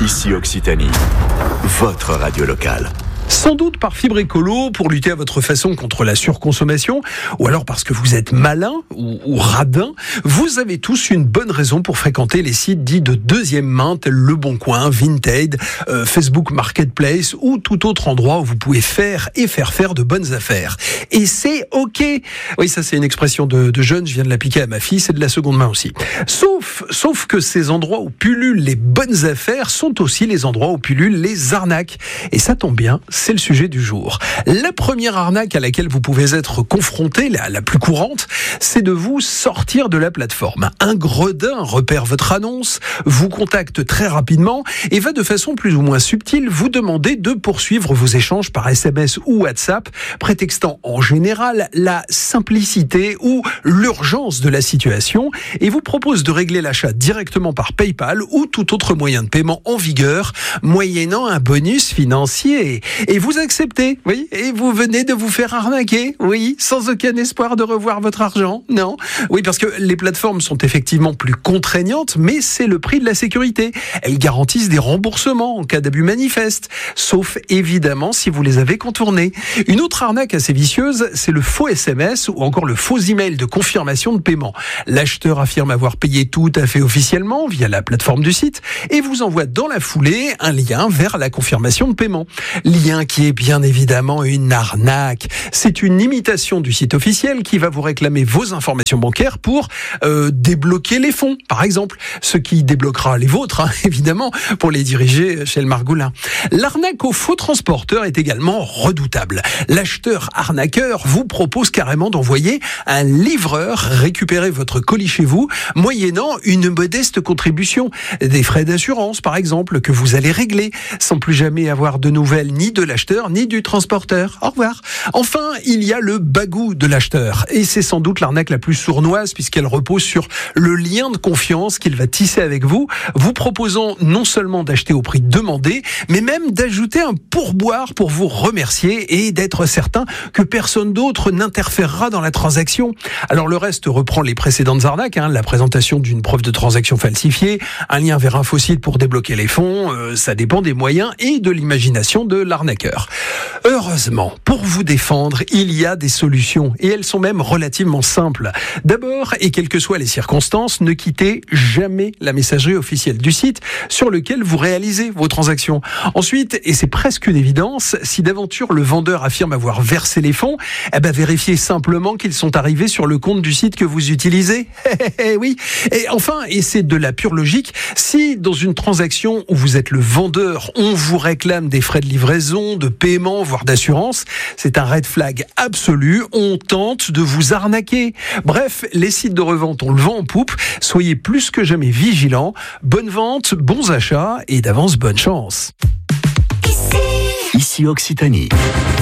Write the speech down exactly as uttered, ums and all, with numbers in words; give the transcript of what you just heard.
Ici Occitanie, votre radio locale. Sans doute par fibre écolo pour lutter à votre façon contre la surconsommation, ou alors parce que vous êtes malin ou, ou radin, vous avez tous une bonne raison pour fréquenter les sites dits de deuxième main tels Le Bon Coin, Vinted, euh, Facebook Marketplace ou tout autre endroit où vous pouvez faire et faire faire de bonnes affaires. Et c'est ok. Oui, ça c'est une expression de, de jeune, je viens de l'appliquer à ma fille, c'est de la seconde main aussi. Sauf, sauf que ces endroits où pullulent les bonnes affaires sont aussi les endroits où pullulent les arnaques. Et ça tombe bien, c'est le sujet du jour. La première arnaque à laquelle vous pouvez être confronté, la, la plus courante, c'est de vous sortir de la plateforme. Un gredin repère votre annonce, vous contacte très rapidement et va de façon plus ou moins subtile vous demander de poursuivre vos échanges par S M S ou WhatsApp, prétextant en général la simplicité ou l'urgence de la situation et vous propose de régler l'achat directement par PayPal ou tout autre moyen de paiement en vigueur, moyennant un bonus financier. Et vous acceptez, oui, et vous venez de vous faire arnaquer, oui, sans aucun espoir de revoir votre argent, non. Oui, parce que les plateformes sont effectivement plus contraignantes, mais c'est le prix de la sécurité. Elles garantissent des remboursements en cas d'abus manifeste, sauf évidemment si vous les avez contournés. Une autre arnaque assez vicieuse, c'est le faux S M S ou encore le faux email de confirmation de paiement. L'acheteur affirme avoir payé tout à fait officiellement via la plateforme du site et vous envoie dans la foulée un lien vers la confirmation de paiement. Lien qui est bien évidemment une arnaque. C'est une imitation du site officiel qui va vous réclamer vos informations bancaires pour euh, débloquer les fonds, par exemple. Ce qui débloquera les vôtres, hein, évidemment, pour les diriger chez le Margoulin. L'arnaque au faux transporteur est également redoutable. L'acheteur arnaqueur vous propose carrément d'envoyer un livreur récupérer votre colis chez vous, moyennant une modeste contribution. Des frais d'assurance, par exemple, que vous allez régler, sans plus jamais avoir de nouvelles ni de l'acheteur ni du transporteur. Au revoir. Enfin, il y a le bagou de l'acheteur. Et c'est sans doute l'arnaque la plus sournoise puisqu'elle repose sur le lien de confiance qu'il va tisser avec vous, vous proposant non seulement d'acheter au prix demandé, mais même d'ajouter un pourboire pour vous remercier et d'être certain que personne d'autre n'interférera dans la transaction. Alors le reste reprend les précédentes arnaques, hein, la présentation d'une preuve de transaction falsifiée, un lien vers un faux site pour débloquer les fonds, euh, ça dépend des moyens et de l'imagination de l'arnaqueur. Heureusement, pour vous défendre, il y a des solutions et elles sont même relativement simples. D'abord, et quelles que soient les circonstances, ne quittez jamais la messagerie officielle du site sur lequel vous réalisez vos transactions. Ensuite, et c'est presque une évidence, si d'aventure le vendeur affirme avoir versé les fonds, eh ben vérifiez simplement qu'ils sont arrivés sur le compte du site que vous utilisez. Oui. Et enfin, et c'est de la pure logique, si dans une transaction où vous êtes le vendeur, on vous réclame des frais de livraison, de paiement, voire d'assurance, c'est un red flag absolu, on tente de vous arnaquer. Bref, les sites de revente ont le vent en poupe, soyez plus que jamais vigilants, bonne vente, bons achats et d'avance bonne chance. Ici Occitanie.